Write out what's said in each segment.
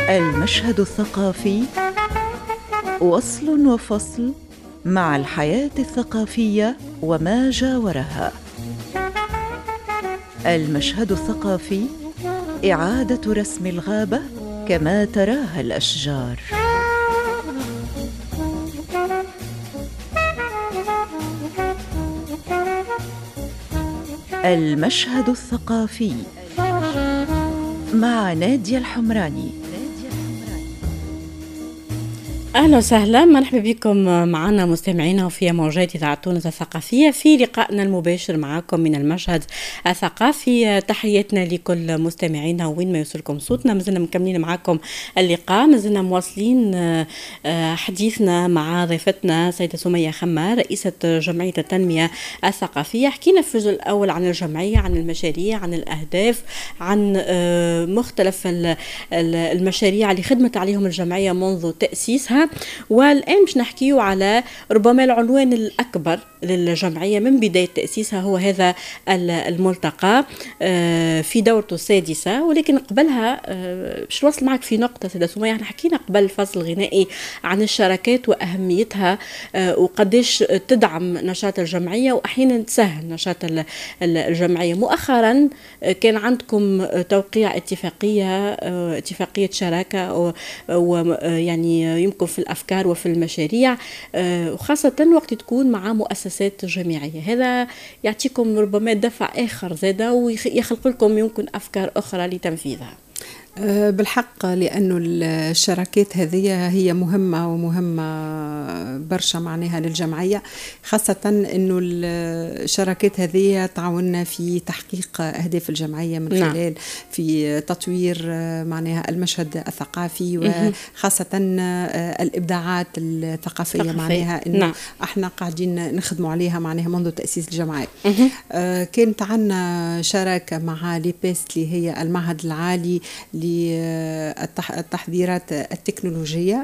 المشهد الثقافي وصل وفصل مع الحياة الثقافية وما جاورها. المشهد الثقافي إعادة رسم الغابة كما تراها الأشجار. المشهد الثقافي مع نادية الحمراني. أهلا وسهلا، مرحبا بكم معنا مستمعينا في موجات إذاعة تونس الثقافية في لقائنا المباشر معكم من المشهد الثقافي. تحياتنا لكل مستمعينا وين ما يوصلكم صوتنا. مازلنا مكملين معكم اللقاء، مازلنا مواصلين حديثنا مع ضيفتنا سيدة سمية خمار رئيسة جمعية التنمية الثقافية. حكينا في الجزء الأول عن الجمعية، عن المشاريع، عن الأهداف، عن مختلف المشاريع اللي خدمت عليهم الجمعية منذ تأسيسها. والآن مش نحكيه على ربما العنوان الأكبر للجمعية من بداية تأسيسها، هو هذا الملتقى في دورته السادسة. ولكن قبلها مش نوصل معك في نقطة سيدة سمية. احنا حكينا قبل الفصل الغنائي عن الشراكات وأهميتها وقديش تدعم نشاط الجمعية وأحيانا تسهل نشاط الجمعية. مؤخرا كان عندكم توقيع اتفاقية شراكة، ويعني يمكن في الأفكار وفي المشاريع، وخاصة وقت تكون مع مؤسسات جامعية. هذا يعطيكم ربما دفع آخر زادة ويخلق لكم يمكن أفكار أخرى لتنفيذها. بالحق، لأنه الشراكات هذه هي مهمة ومهمة برشا معناها للجمعية، خاصة أنه الشراكات هذه تعاوننا في تحقيق أهداف الجمعية من خلال في تطوير معناها المشهد الثقافي، وخاصة الإبداعات الثقافية معناها أنه احنا قاعدين نخدموا عليها معناها منذ تأسيس الجمعية. كانت عنا شراكة مع ليبيس اللي هي المعهد العالي للتحضيرات التكنولوجية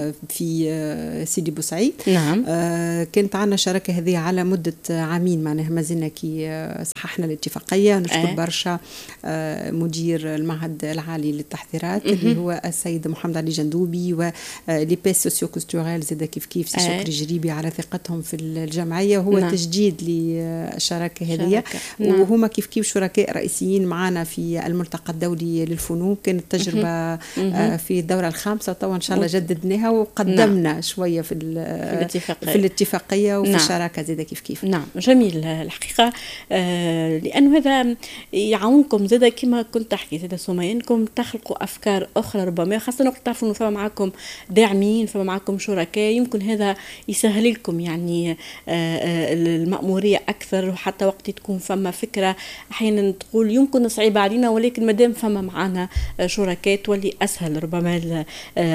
في سيدي بوسعيد. كانت عنا شراكة هذه على مدة عامين معناها، ما زلنا كي صححنا الاتفاقية. نشكر برشا مدير المعهد العالي للتحضيرات اللي هو السيد محمد علي جندوبي، وليبيس سوسيو كولتوريل زاد كيف سي شكري جريبي على ثقتهم في الجمعية. هو تجديد للشراكة هذه، وهما كيف شركاء رئيسيين معنا في الملتقى الدولي للفنون. كانت تجربة في الدورة الخامسة، وطبعا إن شاء الله جددناها وقدمنا شوية في الاتفاقية وفي الشراكة زيادة كيف. نعم، جميل الحقيقة، لأنه هذا يعاونكم زيادة كما كنت تحكي سيدة سمية، أنكم تخلقوا أفكار أخرى ربما، خاصة وقت تعرفوا أنه فما معكم داعمين، فما معكم شركاء، يمكن هذا يسهل لكم يعني المأمورية أكثر. وحتى وقت تكون فما فكرة أحيانا تقول يمكن صعيبة علينا، ولكن مادام فما معنا شركاء تولي أسهل ربما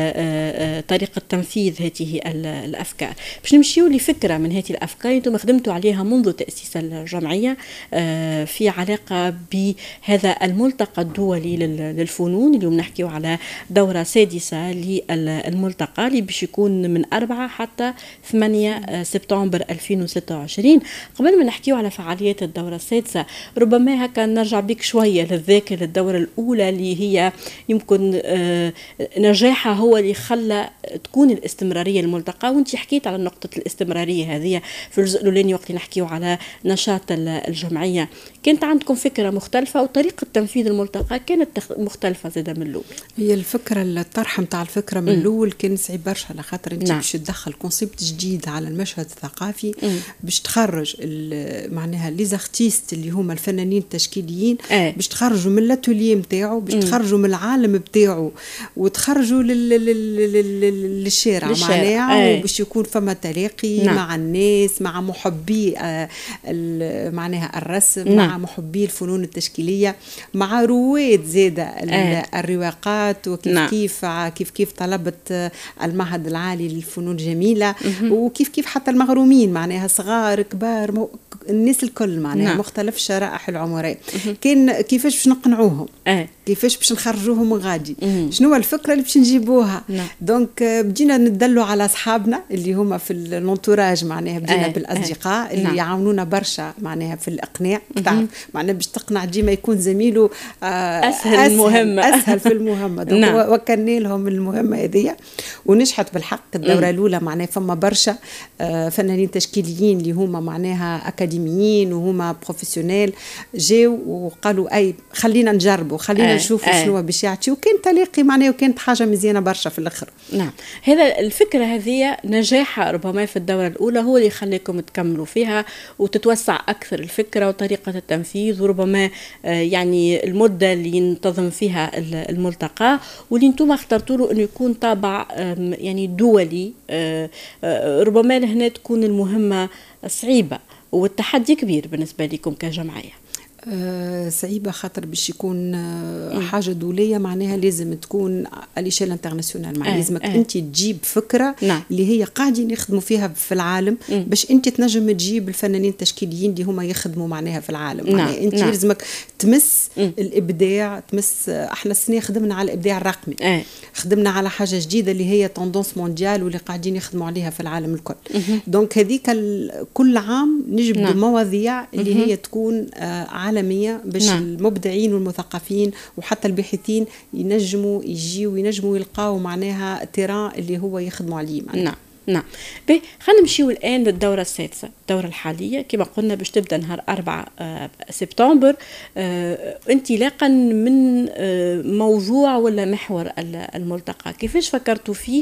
طريقة تنفيذ هذه الأفكار. باش نمشيو لفكرة من هذه الأفكار أنتم خدمتوا عليها منذ تأسيس الجمعية في علاقة بهذا الملتقى الدولي للفنون. اليوم نحكيو على دورة سادسة للملتقى اللي باش يكون من 4 حتى 8 سبتمبر 2026. قبل ما نحكيو على فعاليات الدورة السادسة، ربما هكا نرجع بك شوية للذاكرة للدورة الأولى اللي هي يمكن نجاحها هو اللي خلى تكون الاستمرارية الملتقى. وانت حكيت على نقطة الاستمرارية هذه في الجزء الأولاني وقت نحكيه على نشاط الجمعية. كانت عندكم فكرة مختلفة وطريقة تنفيذ الملتقى كانت مختلفة زادة من الأول. هي الفكرة الطرح متاع الفكرة من الأول كان صعيب برشا، على خاطر انت باش تدخل كونسيبت جديد على المشهد الثقافي، باش تخرج معناها ليزارتيست اللي هما الفنانين التشكيليين، باش تخرجوا من الاتوليه نتاعو، باش تخرجوا من العالم بتاعه وتخرجوا للشارع معناها، وباش يكون فما تلاقي مع الناس، مع محبي معناها الرسم، مع محبي الفنون التشكيلية، مع رواد زادة الرواقات، وكيف طلبت المعهد العالي للفنون الجميلة، وكيف حتى المغرومين معناها صغار كبار الناس الكل معناها مختلف الشرائح العمرية. كان كيفاش باش نقنعوهم كيفاش باش نخرجوهم من غادي، شنو الفكره اللي باش نجيبوها. دونك بدينا ندلوا على اصحابنا اللي هما في الانتوراج، معناها بدينا بالاصدقاء اللي يعاونونا برشا معناها في الاقناع. تعرف معناها باش تقنع ديما يكون زميله اسهل في المهمه. دونك وكلنا لهم المهمه هذه ونجحت بالحق. الدوره الاولى معناها فما برشا فنانين تشكيليين اللي هما معناها اكاديميين وهما بروفيسيونيل جاوا وقالوا اي خلينا نجربوا، خلينا نشوفوا شنو باش يعطي، وكان تلاقي معناها وكانت حاجه مزيانه برشا في الاخر. نعم، هذا الفكره هذه نجاحها ربما في الدوره الاولى هو اللي خليكم تكملوا فيها وتتوسع اكثر الفكره وطريقه التنفيذ، وربما يعني المده اللي ينتظم فيها الملتقى، واللي انتم اخترتوا له انه يكون طابع يعني دولي. ربما لهنا تكون المهمه صعيبه والتحدي كبير بالنسبه لكم كجمعيه. صعيبة خاطر باش يكون حاجة دولية معناها لازم تكون الاشياء الانترناسيونال، معناها لازمك انت تجيب فكرة اللي هي قاعدين يخدموا فيها في العالم باش انت تنجم تجيب الفنانين التشكيليين اللي هما يخدموا معناها في العالم. معناها انت لازمك تمس الابداع، تمس. احنا السنة خدمنا على الابداع الرقمي، خدمنا على حاجة جديدة اللي هي توندونس مونديال واللي قاعدين يخدموا عليها في العالم الكل. دونك هذيك كل عام نجبدوا مواضيع اللي هي تكون عالمية باش المبدعين والمثقفين وحتى الباحثين ينجموا يجيوا وينجموا يلقاو معناها تيران اللي هو يخدموا عليه. نعم. خلينا نمشيو الآن للدورة السادسة، الدورة الحالية كما قلنا باش تبدأ نهار 4 سبتمبر. انطلاقا من موضوع ولا محور الملتقى، كيفاش فكرتوا فيه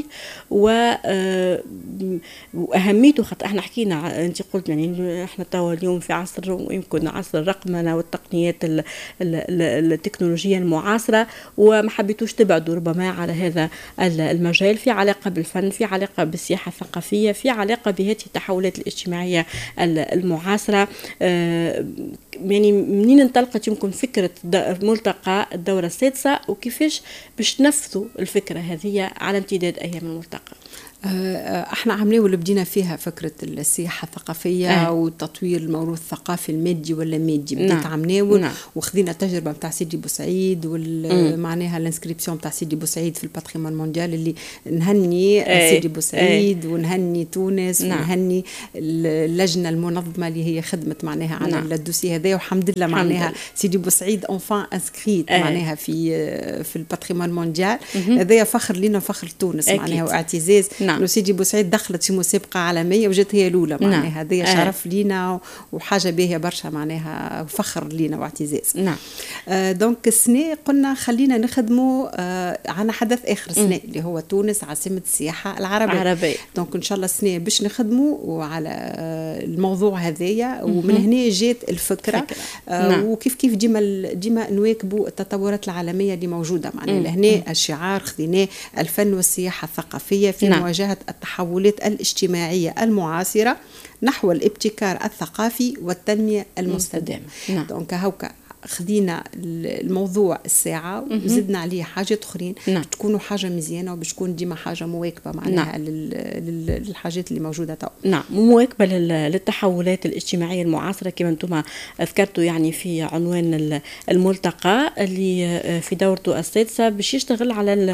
وأهميته؟ خاطر احنا حكينا، انت قلت يعني احنا توا اليوم في عصر ويمكن عصر الرقمنة والتقنيات التكنولوجية المعاصرة، وما حبيتوش تبعدوا ربما على هذا المجال في علاقة بالفن، في علاقة بالسياحة الثقافية، في علاقة بهذه التحولات الاجتماعية المعاصرة. يعني منين انطلقت يمكن فكرة ملتقى الدورة السادسة، وكيفاش باش تنفذوا الفكرة هذه على امتداد أيام الملتقى؟ احنا عاملين واللي بدينا فيها فكرة السياحة الثقافية وتطوير الموروث الثقافي المادي ولا مادي. بديت عمناول وخذينا تجربة متاع سيدي بوسعيد ومعناها الانسكريبسيون متاع سيدي بوسعيد في الباتريمون مونديال، اللي نهني سيدي بوسعيد ونهني تونس ونهني اللجنة المنظمة اللي هي خدمت معناها على الدوسي هذا، والحمد لله معناها سيدي بوسعيد انفان انسكريت معناها في الباتريمون مونديال. هذا فخر لنا، فخر تونس معناها واعتزاز. انه سيدي بوسعيد دخلت في مسابقه عالميه وجات هي الاولى معناها. هذا شرف لينا وحاجه باهيه برشا معناها، فخر لينا واعتزاز. دونك السنه قلنا خلينا نخدموا على حدث اخر السنه اللي هو تونس عاصمه السياحه العربيه. دونك ان شاء الله السنه باش نخدموا على الموضوع هذايا، ومن هنا جات الفكره. وكيف كيف ديما نواكبوا التطورات العالميه اللي موجوده معناها. لهنا الشعار خذيناه الفن والسياحه الثقافيه في مواجهة التحولات الاجتماعية المعاصرة نحو الابتكار الثقافي والتنمية المستدامة. دونك هوكا خدينا الموضوع الساعة وزدنا عليه حاجات أخرين تكونوا حاجة مزيانة وبتكون ديما حاجة مواكبة معناها للحاجات اللي موجودة تو. مواكبة للتحولات الاجتماعية المعاصرة كما أنتم ذكرتوا يعني في عنوان الملتقى اللي في دورته السادسة، باش يشتغل على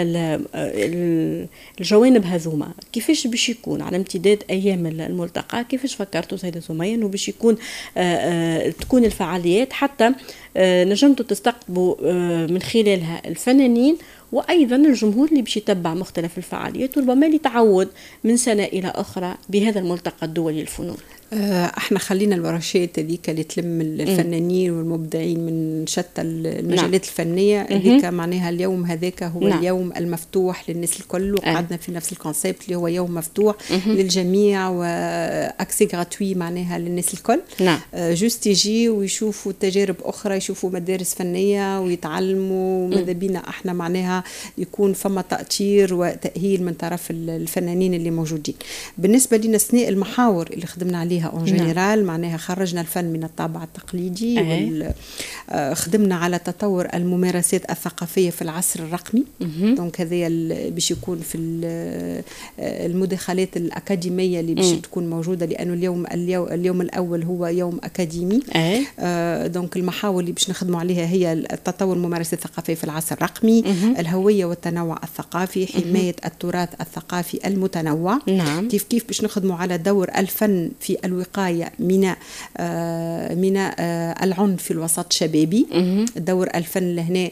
الجوانب هذوما. كيفاش باش يكون على امتداد أيام الملتقى؟ كيفاش فكرتوا سيدة سمية وباش يكون تكون الفعاليات حتى نجمتوا تستقطبوا من خلالها الفنانين وأيضا الجمهور اللي باش يتبع مختلف الفعاليات، وربما اللي تعود من سنة إلى أخرى بهذا الملتقى الدولي للفنون؟ احنا خلينا الورشات هذيك اللي تلم الفنانين والمبدعين من شتى المجالات الفنيه هذيك معناها اليوم هذاك هو اليوم المفتوح للناس الكل، وقعدنا في نفس الكونسيبت اللي هو يوم مفتوح للجميع واكسي غراتوي معناها للناس الكل. جوست يجي ويشوفوا تجارب اخرى، يشوفوا مدارس فنيه ويتعلموا. ماذا بينا احنا معناها يكون فما تأطير وتأهيل من طرف الفنانين اللي موجودين. بالنسبه لنا سناء المحاور اللي خدمنا عليها عليها اون جينيرال. معناها خرجنا الفن من الطابع التقليدي خدمنا على تطور الممارسات الثقافيه في العصر الرقمي. دونك هذايا باش يكون في المداخلات الاكاديميه اللي باش تكون موجوده، لانه اليوم الاول هو يوم اكاديمي. دونك المحاور اللي باش نخدموا عليها هي التطور الممارسات الثقافيه في العصر الرقمي، الهويه والتنوع الثقافي، حمايه التراث الثقافي المتنوع. كيف باش نخدموا على دور الفن في الوقايه من العنف في الوسط الشبابي. دور الفن لهنا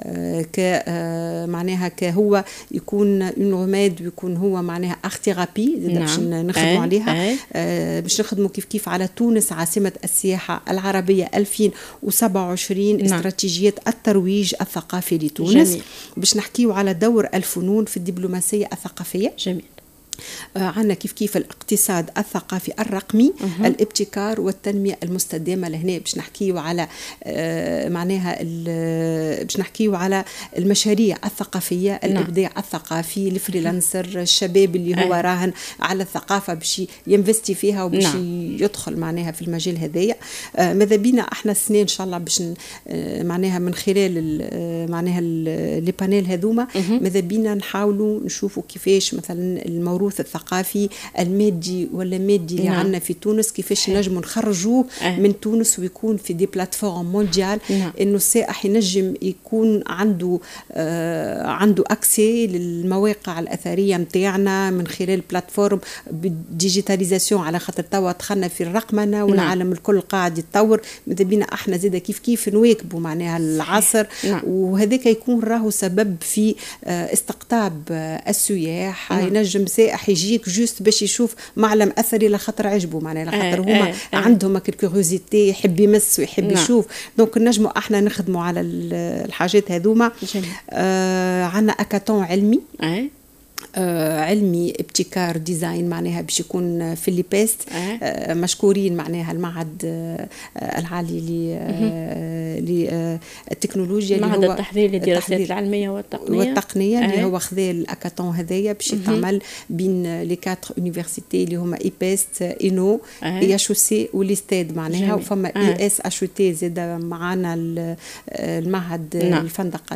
معناها هو يكون اون غماد، ويكون هو معناها ارتيغابي باش نخدموا عليها. باش نخدموا كيف على تونس عاصمه السياحه العربيه 2027، استراتيجيات الترويج الثقافي لتونس. باش نحكيو على دور الفنون في الدبلوماسيه الثقافيه. جميل. عندنا كيف الاقتصاد الثقافي الرقمي، الابتكار والتنمية المستدامة. لهنا باش نحكيو على معناها باش نحكيو على المشاريع الثقافية، الإبداع الثقافي، الفريلانسر، الشباب اللي هو راهن على الثقافة باش ينفستي فيها وباش يدخل معناها في المجال هذايا. ماذا بينا احنا السنة ان شاء الله باش معناها من خلال معناها لي بانيل هذوما ماذا بينا نحاولوا نشوفوا كيفاش مثلا الموروث الثقافي المادي ولا مادي اللي عندنا في تونس كيفاش نجموا نخرجوه من تونس ويكون في دي بلاتفورم مونديال. انه السائح ينجم يكون عنده اكسي للمواقع الاثريه نتاعنا من خلال بلاتفورم بالديجيتاليزاسيون، على خاطر توا دخلنا في الرقمنه والعالم الكل قاعد يتطور. ماذا بينا احنا زاده كيف نواكبوا معناها العصر. وهذاك يكون راهو سبب في استقطاب السياح. ينجم سائح يجيك جوست باش يشوف معلم اثري لخاطر عجبه معناها، لخاطر هما عندهم كيوريوزيتي، يحب يمس ويحب يشوف. دونك نجموا احنا نخدموا على الحاجات هذوما. عندنا اكاتون علمي علمي ابتكار ديزاين معناها باش يكون في الليبيست. مشكورين معناها المعهد العالي للتكنولوجيا اللي هو التحضير للدراسات العلميه والتقنيه اللي هو خذا الاكاتون هذايا باش يتعمل بين لي 4 يونيفرسيتي اللي هما ايبيست، اينو، اي اتش سي وليستاد معناها. وفما اي اس اتش تي زاد معنا المعهد الفندق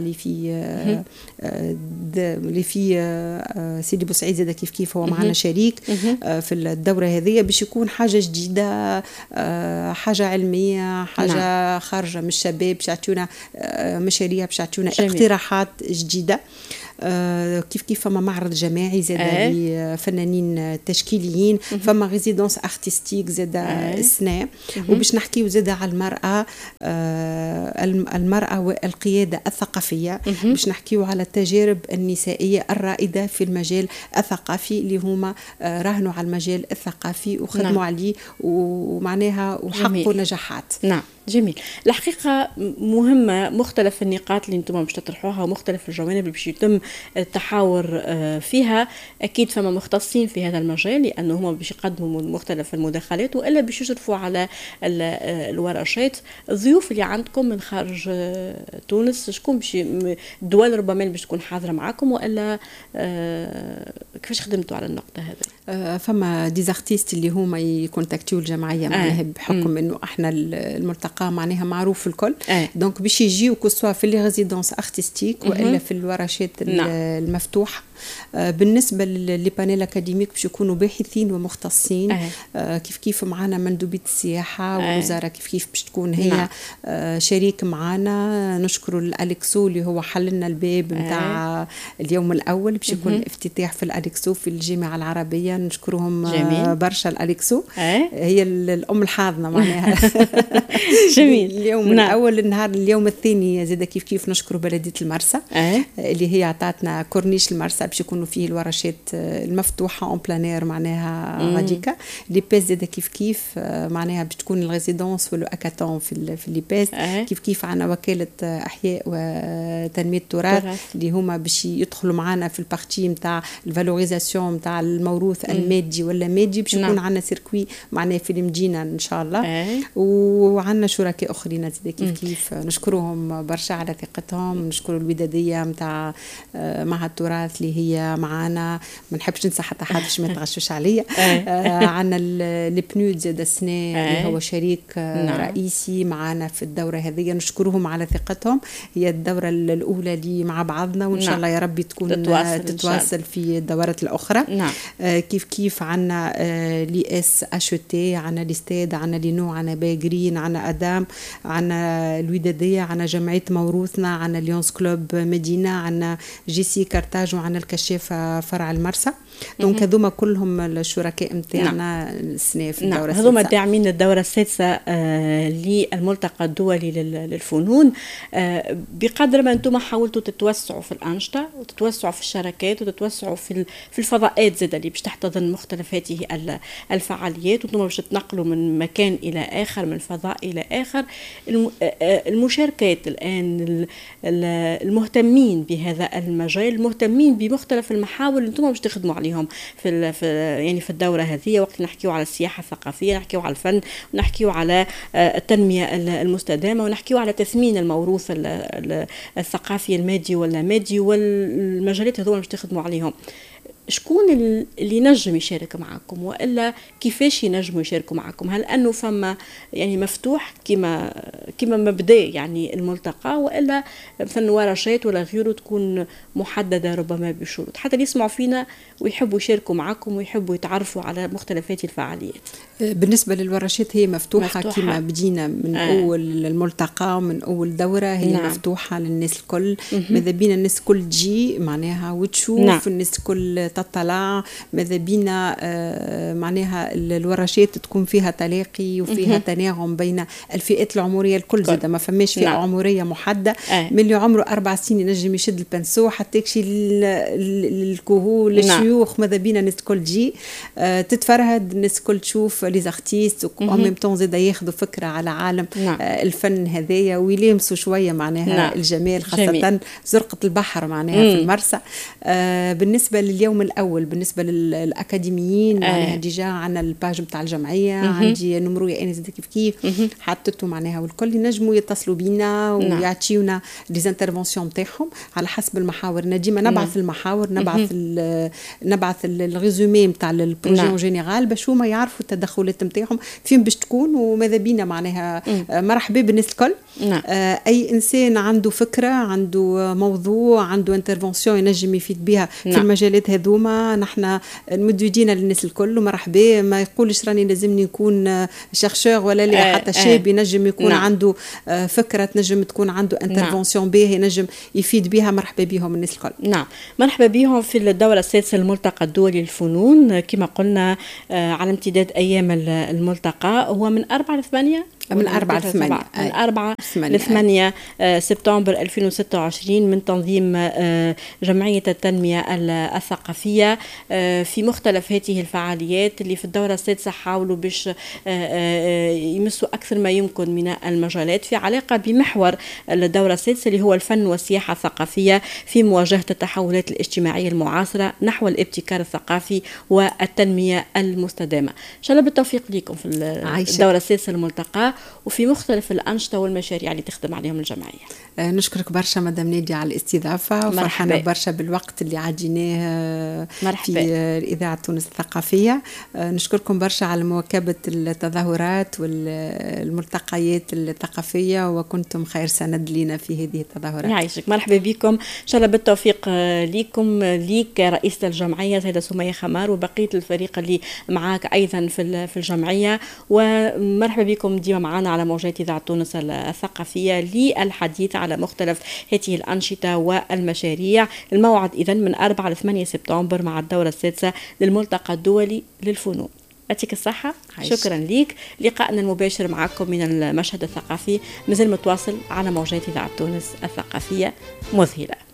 اللي في سيدي بوسعيد زاد كيف هو معنا شريك في الدورة هذه باش يكون حاجة جديدة، حاجة علمية، حاجة خارجة من الشباب، باش يعطيونا مشاريع، باش يعطيونا اقتراحات جديدة. كيف فما معرض جماعي زاد لفنانين تشكيليين، فما ريزيدونس ارتستيك زاد السنة. وباش نحكيو زاد على المرأة والقيادة الثقافية. باش نحكيو على التجارب النسائية الرائدة في المجال الثقافي اللي هما راهنوا على المجال الثقافي وخدموا عليه ومعناها وحققوا نجاحات. نعم جميل. الحقيقة مهمة مختلف النقاط اللي انتم باش تطرحوها ومختلف الجوانب اللي باش يتم التحاور فيها. أكيد فما مختصين في هذا المجال لأنه هم باش يقدموا مختلف المداخلات وإلا باش يشرفوا على الورشات. الضيوف اللي عندكم من خارج تونس شكون باش الدول ربما باش تكون حاضرة معكم وإلا كيفاش خدمتوا على النقطة هذه؟ فما ديزارتيست اللي هما يكونتاكتيو الجمعية معناها بحكم إنه إحنا الملتقى معناها معروف الكل. دونك باش يجيو كسوا في لي ريزيدونس ارتستيك والا في الورشات المفتوحه. بالنسبه للي بانيل اكاديميك باش يكونوا باحثين ومختصين. كيف معنا مندوبيه السياحه والوزاره كيف باش تكون هي شريك معنا. نشكروا الالكسو اللي هو حل لنا الباب نتاع اليوم الاول باش يكون الافتتاح في الالكسو في الجامعه العربيه. نشكرهم برشا الالكسو. هي الام الحاضنه معناها. جميل. اليوم الاول النهار اليوم الثاني زاد كيف نشكروا بلديه المرسى اللي هي عطاتنا كورنيش المرسى باش يكونوا فيه الورشات المفتوحه اون بلانير معناها غاديكا. لي بيس زاد كيف معناها باش تكون الريزيدونس ولا اكاتون في لي بيس. كيف عندنا وكاله احياء وتنميه التراث اللي هما باش يدخلوا معنا في البارتي نتاع الفالوريزاسيون نتاع الموروث المادي ولا مادي باش يكون عندنا سيركوي معناها في المدينه ان شاء الله. وعندنا شركاء اخرين زيد كيف نشكرهم برشا على ثقتهم، نشكر الوداديه نتاع معهد التراث اللي هي معانا، ما نحبش ننسى حتى حد باش ما يتغشوش عليا. عندنا البنود زاد السنه اللي هو شريك رئيسي معانا في الدوره هذه، نشكرهم على ثقتهم. هي الدوره الاولى اللي مع بعضنا، وان شاء الله يا ربي تكون تتواصل في الدورات الاخرى. كيف عندنا لي اس اش تي، عندنا الاستاد، عندنا لينو، عندنا باجرين، عندنا ادام، عندنا الوداديه، عندنا جمعيه موروثنا، عندنا ليونس كلوب مدينه، عندنا جي سي كارتاج، وعندنا الكشافه فرع المرسى. دونك هذوما كلهم الشركاء نتاعنا السنه في الدوره السادسه. هذوما داعمين الدوره السادسه للملتقى الدولي للفنون. بقدر ما انتم حاولتوا تتوسعوا في الانشطه وتتوسعوا في الشراكات وتتوسعوا في الفضاءات زاد اللي باش تحتضن مختلف هذه الفعاليات، وانتم باش تنقلوا من مكان الى اخر، من فضاء الى اخر. المشاركات الان المهتمين بهذا المجال، المهتمين بمختلف المحاور اللي انتم باش تخدموا عليهم في الدوره هذه. وقت نحكيو على السياحه الثقافيه، نحكيو على الفن، ونحكيو على التنميه المستدامه، ونحكيو على تثمين الموروث الثقافي المادي ولا مادي، والمجالات هذول باش تخدموا عليهم. شكون اللي ينجم يشارك معكم، والا كيفاش ينجموا يشاركوا معكم؟ هل انه فما يعني مفتوح كما مبدا يعني الملتقى، والا مثلا ورشات ولا غيره تكون محدده ربما بشروط حتى اللي يسمعوا فينا ويحبوا يشاركوا معكم ويحبوا يتعرفوا على مختلفات الفعاليات؟ بالنسبه للورشات هي مفتوحه كما بدينا من اول الملتقى ومن اول دوره، هي مفتوحه للناس الكل. ماذا بينا الناس الكل تجي معناها وتشوف، الناس الكل تطلع. ماذا بينا معناها الورشات تكون فيها تلاقي وفيها تناغم بين الفئات العمريه الكل. زاد ما فماش فئه عمريه محدده. من اللي عمره 4 سنين ينجم يشد البنسو حتى يكشي الكهول الشيوخ. ماذا بينا الناس الكل تجي تتفرهد، الناس الكل تشوف لي زارتيست، وان ميم طون زاد ياخذوا فكره على عالم الفن هذايا، ويلمسوا شويه معناها الجمال، خاصه زرقه البحر معناها في المرسى. بالنسبه لليوم الاول بالنسبه للاكاديميين معناها ديجا عندنا الباج نتاع الجمعيه، عندي نمرو يا انس كيف حطيته معناها، والكل ينجموا يتصلوا بينا ويعطيونا دي انترفونسيون نتاعهم على حسب المحاور. ديما نبعث المحاور، نبعث الريزومي نتاع البروجي اون جينيرال باش هما يعرفوا التدخلات نتاعهم فين باش تكون. وماذا بينا معناها مرحبا بالناس الكل. اي انسان عنده فكره، عنده موضوع، عنده انترفونسيون ينجم يفيد بها في المجالات هذوما، نحن نمدوا يدينا للناس الكل ومرحبا. ما يقولش راني لازمني نكون شيرشور ولا لا، حتى شاب ينجم يكون عنده فكره، تنجم تكون عنده انترفونسيون بها ينجم يفيد بها. مرحبا بهم الناس الكل. مرحبا بهم في الدوره السادسه الملتقى الدولي للفنون. كما قلنا على امتداد ايام الملتقى هو من 4 ل 8 من 4 ل 8 سبتمبر 2026 من تنظيم جمعية التنمية الثقافية في مختلف هذه الفعاليات اللي في الدورة السادسة حاولوا باش يمسوا أكثر ما يمكن من المجالات في علاقة بمحور الدورة السادسة اللي هو الفن والسياحة الثقافية في مواجهة التحولات الاجتماعية المعاصرة نحو الابتكار الثقافي والتنمية المستدامة. إن شاء الله بالتوفيق لكم في الدورة السادسة الملتقى وفي مختلف الأنشطة والمشاريع اللي تخدم عليهم الجمعية. نشكرك برشا مدام نادية على الاستضافة، وفرحانة برشا بالوقت اللي عديناه في إذاعة تونس الثقافية. نشكركم برشا على مواكبة التظاهرات والملتقيات الثقافية، وكنتم خير سند لنا في هذه التظاهرات. يعيشك، مرحبا بكم، إن شاء الله بالتوفيق ليك رئيسة الجمعية سيدة سمية خمار وبقية الفريق اللي معاك أيضا في الجمعية، ومرحبا بكم ديما معنا على موجات إذاعة تونس الثقافية للحديث على مختلف هذه الأنشطة والمشاريع. الموعد إذن من 4 ل 8 سبتمبر مع الدورة السادسة للملتقى الدولي للفنون. يعطيك الصحة. شكرا ليك. لقاءنا المباشر معكم من المشهد الثقافي مازال متواصل على موجات إذاعة تونس الثقافية. مذهلة.